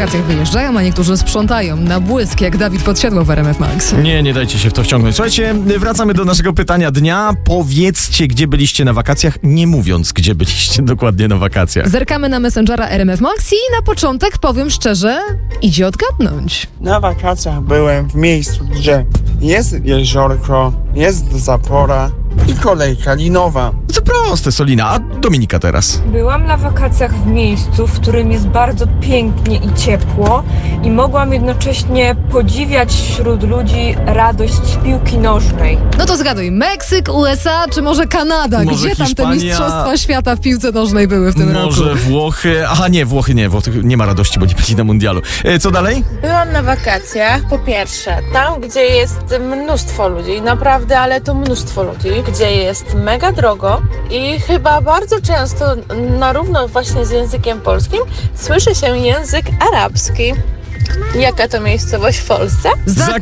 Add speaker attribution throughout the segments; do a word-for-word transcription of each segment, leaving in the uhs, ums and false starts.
Speaker 1: wakacjach wyjeżdżają, a niektórzy sprzątają na błysk, jak Dawid Podsiadło w R M F Max.
Speaker 2: Nie, nie dajcie się w to wciągnąć. Słuchajcie, wracamy do naszego pytania dnia. Powiedzcie, gdzie byliście na wakacjach, nie mówiąc, gdzie byliście dokładnie na wakacjach.
Speaker 1: Zerkamy na Messengera R M F Max i na początek, powiem szczerze, idzie odgadnąć.
Speaker 3: Na wakacjach byłem w miejscu, gdzie jest jeziorko, jest zapora i kolejka linowa.
Speaker 2: To proste, Solina. A Dominika teraz.
Speaker 4: Byłam na wakacjach w miejscu, w którym jest bardzo pięknie i ciepło i mogłam jednocześnie podziwiać wśród ludzi radość z piłki nożnej.
Speaker 1: No to zgaduj, Meksyk, U S A czy może Kanada?
Speaker 2: Może
Speaker 1: Gdzie tam te
Speaker 2: Hiszpania?
Speaker 1: mistrzostwa świata w piłce nożnej były w tym
Speaker 2: Może
Speaker 1: roku?
Speaker 2: Włochy. Aha, nie, Włochy nie. Włochy nie ma radości, bo nie byli na mundialu. E, co dalej?
Speaker 5: Byłam na wakacjach, po pierwsze, tam gdzie jest mnóstwo ludzi, naprawdę, ale to mnóstwo ludzi, gdzie jest mega drogo i chyba bardzo często na równo właśnie z językiem polskim słyszy się język arabski. Jaka to miejscowość w Polsce?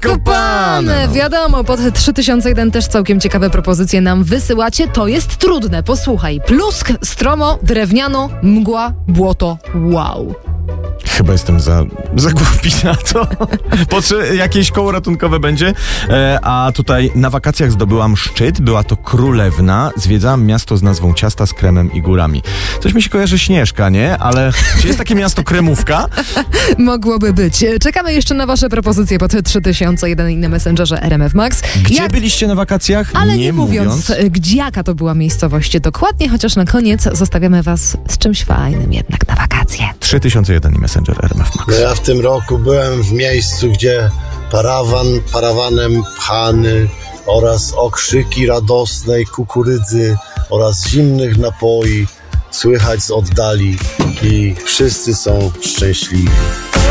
Speaker 2: Zakopane!
Speaker 1: Wiadomo, pod trzy tysiące jeden też całkiem ciekawe propozycje nam wysyłacie. To jest trudne, posłuchaj. Plusk, stromo, drewniano, mgła, błoto, wow.
Speaker 2: Chyba jestem za, za głupi na to. Potrze- jakieś koło ratunkowe będzie. E, a tutaj na wakacjach zdobyłam szczyt. Była to Królewna. Zwiedzałam miasto z nazwą ciasta z kremem i górami. Coś mi się kojarzy Śnieżka, nie? Ale czy jest takie miasto Kremówka?
Speaker 1: Mogłoby być. Czekamy jeszcze na wasze propozycje pod trzy tysiące jeden i na Messengerze R M F Max.
Speaker 2: Gdzie
Speaker 1: Jak...
Speaker 2: byliście na wakacjach?
Speaker 1: Ale nie, nie mówiąc, gdzie jaka to była miejscowość dokładnie, chociaż na koniec zostawiamy was z czymś fajnym jednak na wakacje.
Speaker 2: trzy tysiące jeden i Messenger R M F Max.
Speaker 6: Ja w tym roku byłem w miejscu, gdzie parawan parawanem pchany oraz okrzyki radosnej kukurydzy oraz zimnych napoi słychać z oddali i wszyscy są szczęśliwi.